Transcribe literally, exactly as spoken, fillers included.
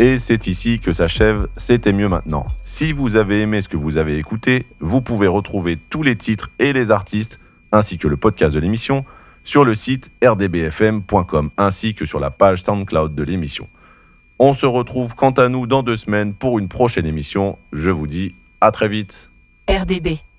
Et c'est ici que s'achève C'était mieux maintenant. Si vous avez aimé ce que vous avez écouté, vous pouvez retrouver tous les titres et les artistes, ainsi que le podcast de l'émission, sur le site r d b f m point com, ainsi que sur la page SoundCloud de l'émission. On se retrouve quant à nous dans deux semaines pour une prochaine émission. Je vous dis à très vite. R D B